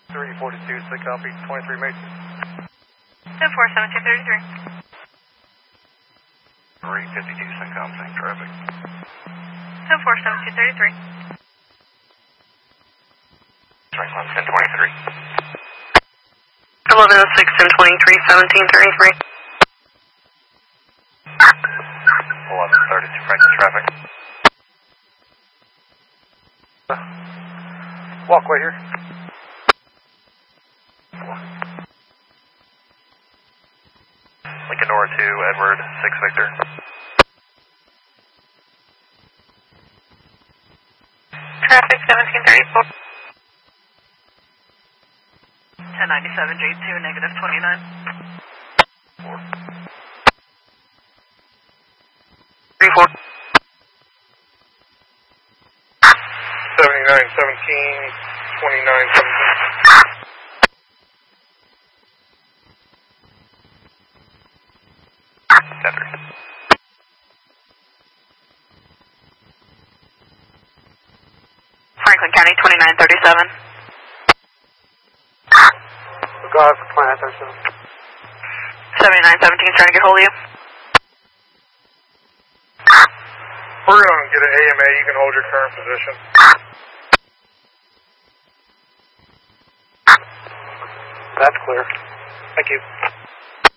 342, so copy, 23 Mason. 10-4, 1733. 352, Syncom, same traffic. 10-4, 1733. Train line 1023. 1106, 1023, 1733. 1132, Franklin traffic. Walkway here. Lincoln Nora 2, Edward 6 Victor. Traffic 1734. 1097, J2, negative 29. 4. 34. 79, 17, 29, 17. Tether. Franklin County 2937. Guys, 2937. 7917 trying to get hold of you. We're going to get an AMA. You can hold your current position. That's clear. Thank you.